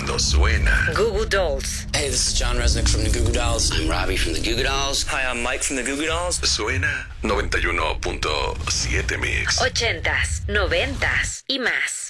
Esto suena. Goo Goo Dolls. Hey, this is John Resnick from the Goo Goo Dolls. I'm Robbie from the Goo Goo Dolls. Hi, I'm Mike from the Goo Goo Dolls. Suena 91.7 Mix. 80s, 90s y más.